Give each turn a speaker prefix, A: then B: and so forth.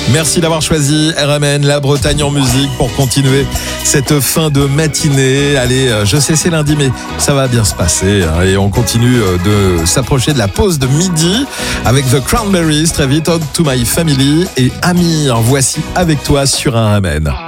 A: Merci d'avoir choisi RMN, la Bretagne en musique, pour continuer cette fin de matinée. Allez, je sais c'est lundi, mais ça va bien se passer. Et on continue de s'approcher de la pause de midi avec The Cranberries, très vite, On to My Family et Amir. Voici avec toi sur RMN.